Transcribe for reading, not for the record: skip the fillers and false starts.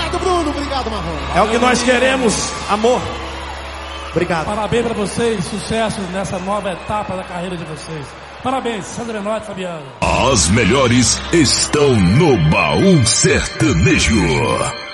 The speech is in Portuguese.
Obrigado, Bruno. Obrigado, Marrom. É o que nós queremos, amor. Obrigado. Parabéns pra vocês, sucesso nessa nova etapa da carreira de vocês. Parabéns, Sandro Menotti e Fabiano. As melhores estão no Baú Sertanejo.